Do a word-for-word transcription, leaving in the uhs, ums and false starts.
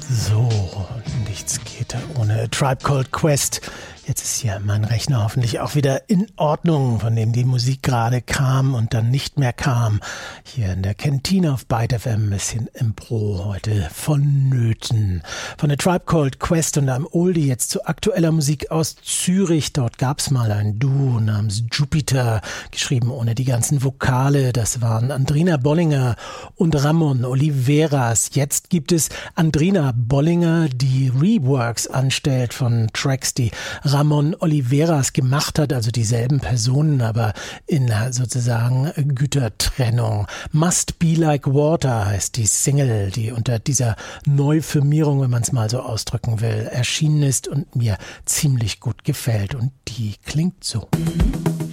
So, nichts geht ohne A Tribe Called Quest. Jetzt ist hier mein Rechner hoffentlich auch wieder in Ordnung, von dem die Musik gerade kam und dann nicht mehr kam. Hier in der Kantine auf Byte F M ein bisschen Impro heute vonnöten. Von A Tribe Called Quest und einem Oldie jetzt zu aktueller Musik aus Zürich. Dort gab's mal ein Duo namens Jupiter, geschrieben ohne die ganzen Vokale. Das waren Andrina Bollinger und Ramon Oliveras. Jetzt gibt es Andrina Bollinger, die Reworks anstellt von Tracks, die Ramon Oliveras gemacht hat, also dieselben Personen, aber in sozusagen Gütertrennung. Must Be Like Water heißt die Single, die unter dieser Neufirmierung, wenn man es mal so ausdrücken will, erschienen ist und mir ziemlich gut gefällt. Und die klingt so.